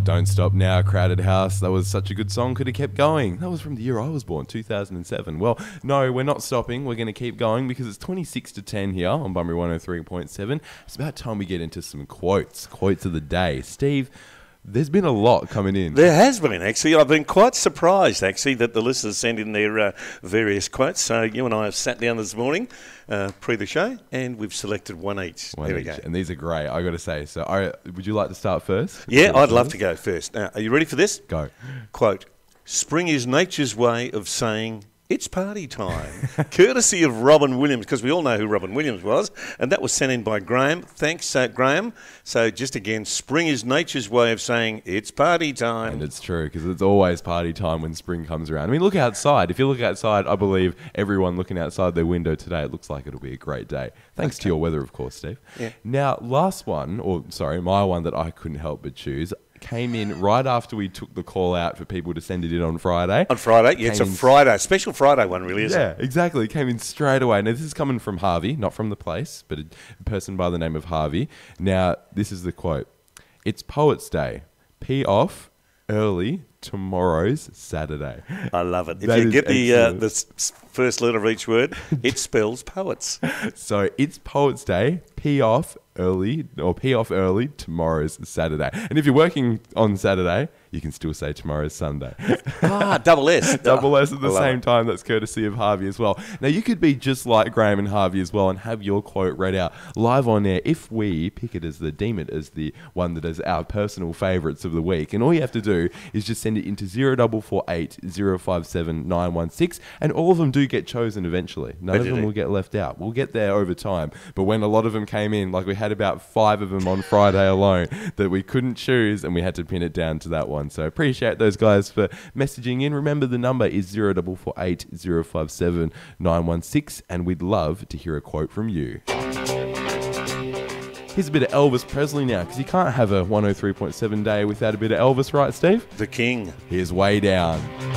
Don't Stop Now, Crowded House. That was such a good song. Could have kept going. That was from the year I was born, 2007. Well, no, we're not stopping. We're going to keep going because it's 26 to 10 here on Bunbury 103.7. It's about time we get into some quotes. Quotes of the day. Steve, there's been a lot coming in. There has been, actually. I've been quite surprised, actually, that the listeners sent in their various quotes. So you and I have sat down this morning, pre the show, and we've selected one each. There we go. And these are great, I got to say. So would you like to start first? Yeah, I'd love to go first. Now, are you ready for this? Go. Quote, "Spring is nature's way of saying it's party time." Courtesy of Robin Williams, because we all know who Robin Williams was, and that was sent in by Graham. Thanks, Graham. So just again, spring is nature's way of saying it's party time. And it's true, because it's always party time when spring comes around. I mean, look outside. If you look outside, I believe everyone looking outside their window today, it looks like it'll be a great day. Thanks to your weather, of course, Steve. Yeah. Now, my one that I couldn't help but choose came in right after we took the call out for people to send it in on Friday. On Friday? Yeah, it's a Friday, special Friday one, really, isn't it? Yeah, exactly. It came in straight away. Now, this is coming from Harvey, not from the place, but a person by the name of Harvey. Now, this is the quote. "It's Poets' Day. Pee off early. Tomorrow's Saturday." I love it. If That you is get the excellent. first letter of each word, it spells poets. So it's Poets' Day. Pee off early. Tomorrow's Saturday. And if you're working on Saturday, you can still say tomorrow's Sunday. Double S. Double S at the same it. time. That's courtesy of Harvey as well. Now, you could be just like Graham and Harvey as well and have your quote read out live on air if we pick it as deem it as the one that is our personal favourites of the week. And all you have to do is just send it into 0448 057 916, and all of them do get chosen eventually. None of them will get left out. We'll get there over time. But when a lot of them came in, like we had about 5 of them on Friday alone that we couldn't choose, and we had to pin it down to that one. So appreciate those guys for messaging in. Remember, the number is 0448 057 916, and we'd love to hear a quote from you. Here's a bit of Elvis Presley now, because you can't have a 103.7 day without a bit of Elvis, right, Steve? The king. Here's Way Down.